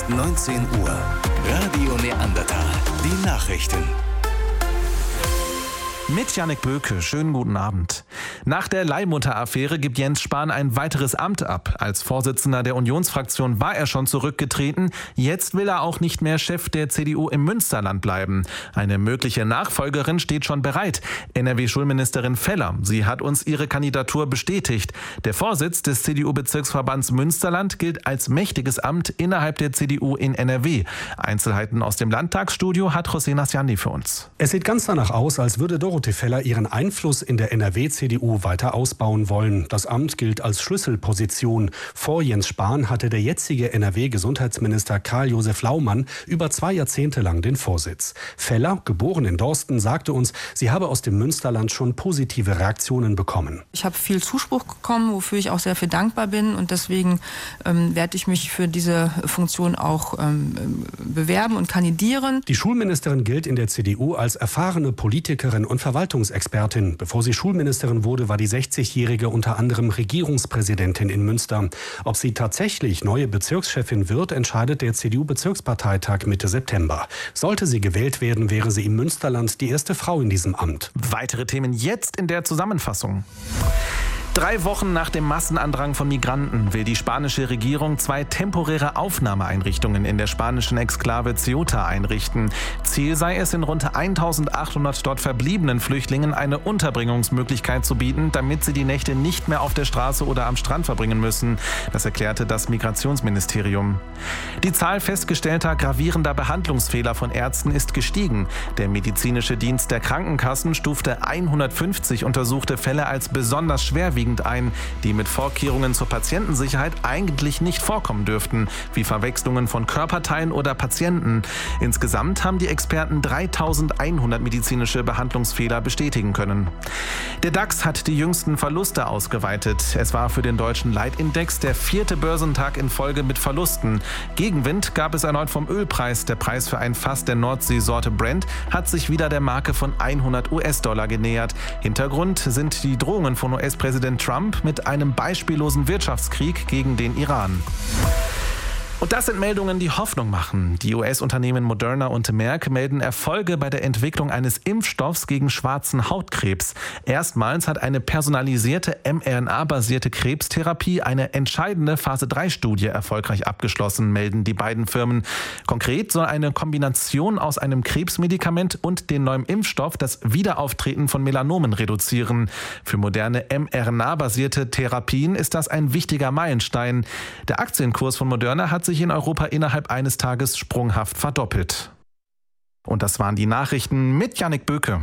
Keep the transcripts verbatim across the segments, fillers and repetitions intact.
neunzehn Uhr. Radio Neandertal. Die Nachrichten. Mit Jannik Böke, schönen guten Abend. Nach der Leihmutter-Affäre gibt Jens Spahn ein weiteres Amt ab. Als Vorsitzender der Unionsfraktion war er schon zurückgetreten. Jetzt will er auch nicht mehr Chef der C D U im Münsterland bleiben. Eine mögliche Nachfolgerin steht schon bereit. N R W-Schulministerin Feller. Sie hat uns ihre Kandidatur bestätigt. Der Vorsitz des C D U-Bezirksverbands Münsterland gilt als mächtiges Amt innerhalb der C D U in N R W. Einzelheiten aus dem Landtagsstudio hat José Nasciandi für uns. Es sieht ganz danach aus, als würde Dorothee Feller ihren Einfluss in der N R W-C D U weiter ausbauen wollen. Das Amt gilt als Schlüsselposition. Vor Jens Spahn hatte der jetzige N R W-Gesundheitsminister Karl-Josef Laumann über zwei Jahrzehnte lang den Vorsitz. Feller, geboren in Dorsten, sagte uns, sie habe aus dem Münsterland schon positive Reaktionen bekommen. Ich habe viel Zuspruch bekommen, wofür ich auch sehr viel dankbar bin. Und deswegen ähm, werde ich mich für diese Funktion auch ähm, bewerben und kandidieren. Die Schulministerin gilt in der C D U als erfahrene Politikerin und Verwaltungsexpertin. Bevor sie Schulministerin wurde, war die sechzigjährige unter anderem Regierungspräsidentin in Münster. Ob sie tatsächlich neue Bezirkschefin wird, entscheidet der C D U-Bezirksparteitag Mitte September. Sollte sie gewählt werden, wäre sie im Münsterland die erste Frau in diesem Amt. Weitere Themen jetzt in der Zusammenfassung. Drei Wochen nach dem Massenandrang von Migranten will die spanische Regierung zwei temporäre Aufnahmeeinrichtungen in der spanischen Exklave Ceuta einrichten. Ziel sei es, in rund eintausendachthundert dort verbliebenen Flüchtlingen eine Unterbringungsmöglichkeit zu bieten, damit sie die Nächte nicht mehr auf der Straße oder am Strand verbringen müssen. Das erklärte das Migrationsministerium. Die Zahl festgestellter gravierender Behandlungsfehler von Ärzten ist gestiegen. Der medizinische Dienst der Krankenkassen stufte hundertfünfzig untersuchte Fälle als besonders schwerwiegend ein, die mit Vorkehrungen zur Patientensicherheit eigentlich nicht vorkommen dürften, wie Verwechslungen von Körperteilen oder Patienten. Insgesamt haben die Experten dreitausendeinhundert medizinische Behandlungsfehler bestätigen können. Der DAX hat die jüngsten Verluste ausgeweitet. Es war für den deutschen Leitindex der vierte Börsentag in Folge mit Verlusten. Gegenwind gab es erneut vom Ölpreis. Der Preis für ein Fass der Nordseesorte Brent hat sich wieder der Marke von hundert US-Dollar genähert. Hintergrund sind die Drohungen von U S-Präsident Trump mit einem beispiellosen Wirtschaftskrieg gegen den Iran. Und das sind Meldungen, die Hoffnung machen. Die U S-Unternehmen Moderna und Merck melden Erfolge bei der Entwicklung eines Impfstoffs gegen schwarzen Hautkrebs. Erstmals hat eine personalisierte mRNA-basierte Krebstherapie eine entscheidende Phase drei Studie erfolgreich abgeschlossen, melden die beiden Firmen. Konkret soll eine Kombination aus einem Krebsmedikament und dem neuen Impfstoff das Wiederauftreten von Melanomen reduzieren. Für moderne mRNA-basierte Therapien ist das ein wichtiger Meilenstein. Der Aktienkurs von Moderna hat sich in Europa innerhalb eines Tages sprunghaft verdoppelt. Und das waren die Nachrichten mit Jannik Böke.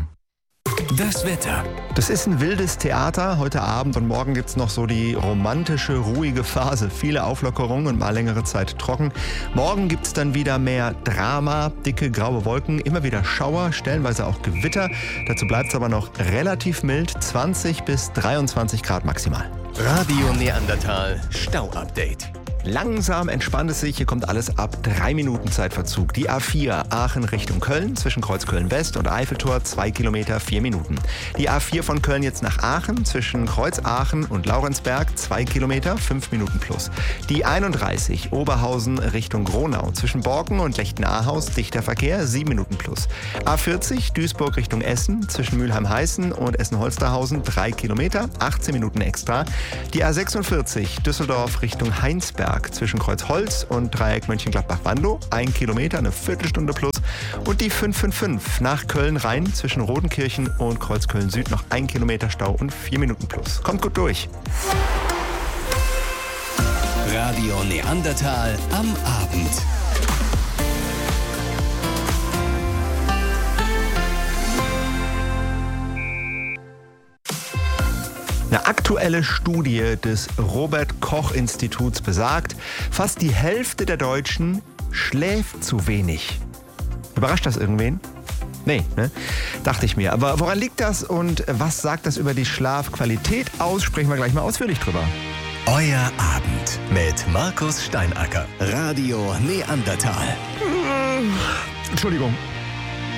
Das Wetter. Das ist ein wildes Theater heute Abend und morgen gibt es noch so die romantische, ruhige Phase. Viele Auflockerungen und mal längere Zeit trocken. Morgen gibt es dann wieder mehr Drama, dicke graue Wolken, immer wieder Schauer, stellenweise auch Gewitter. Dazu bleibt es aber noch relativ mild, zwanzig bis dreiundzwanzig Grad maximal. Radio Neandertal Stau-Update. Langsam entspannt es sich, hier kommt alles ab drei Minuten Zeitverzug. Die A vier Aachen Richtung Köln, zwischen Kreuzköln West und Eiffeltor, zwei Kilometer, vier Minuten. Die A vier von Köln jetzt nach Aachen, zwischen Kreuz Aachen und Laurenzberg, zwei Kilometer, fünf Minuten plus. Die einunddreißig Oberhausen Richtung Gronau, zwischen Borken und Lechten-Ahaus, dichter Verkehr, sieben Minuten plus. A vierzig Duisburg Richtung Essen, zwischen Mülheim-Heißen und Essen-Holsterhausen, drei Kilometer, achtzehn Minuten extra. Die A sechsundvierzig Düsseldorf Richtung Heinsberg, zwischen Kreuzholz und Dreieck Mönchengladbach-Wandow, ein Kilometer, eine Viertelstunde plus. Und die fünf fünf fünf nach Köln-Rhein, zwischen Rodenkirchen und Kreuzköln-Süd, noch ein Kilometer Stau und vier Minuten plus. Kommt gut durch. Radio Neandertal am Abend. Eine aktuelle Studie des Robert-Koch-Instituts besagt, fast die Hälfte der Deutschen schläft zu wenig. Überrascht das irgendwen? Nee, ne? Dachte ich mir. Aber woran liegt das und was sagt das über die Schlafqualität aus? Sprechen wir gleich mal ausführlich drüber. Euer Abend mit Markus Steinacker. Radio Neandertal. Entschuldigung.